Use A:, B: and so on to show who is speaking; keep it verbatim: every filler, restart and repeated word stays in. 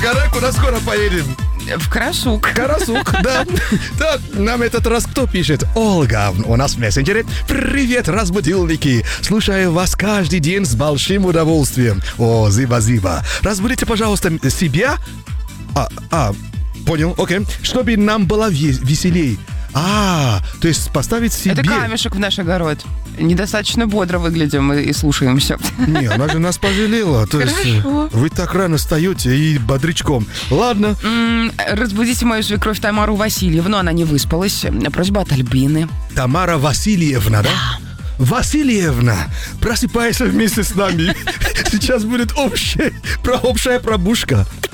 A: Каре, куда скоро поедем?
B: В Карасук.
A: Карасук, да. Так, нам этот раз кто пишет? Ольга у нас в мессенджере. Привет, разбудилники. Слушаю вас каждый день с большим удовольствием. О, зиба-зиба. Разбудите, пожалуйста, себя. А, а, понял, окей. Чтобы нам было веселей. А, то есть поставить себе...
B: Это камешек в наш огород. Недостаточно бодро выглядим и, и слушаемся.
A: Не, она же нас пожалела. То есть
B: Хорошо.
A: вы так рано встаете и бодрячком. Ладно.
B: М, Разбудите мою свекровь Тамару Васильевну, она не выспалась. Просьба от Альбины.
A: Тамара Васильевна, да? Васильевна, просыпайся вместе с нами. Сейчас будет общая, про общая пробушка.